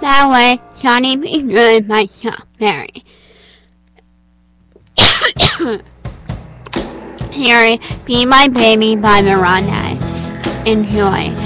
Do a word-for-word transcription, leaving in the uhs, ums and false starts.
That way, Johnny be good myself, Mary. Harry, be my baby by the Ronettes. Enjoy.